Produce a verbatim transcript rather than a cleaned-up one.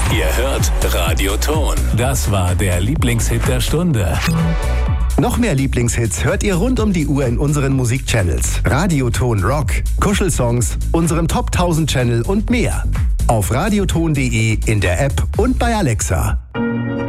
Ihr hört Radio Ton. Das war der Lieblingshit der Stunde. Noch mehr Lieblingshits hört ihr rund um die Uhr in unseren Musikchannels. Radioton Rock, Kuschelsongs, unserem Top tausend Channel und mehr. Auf radioton punkt de, in der App und bei Alexa.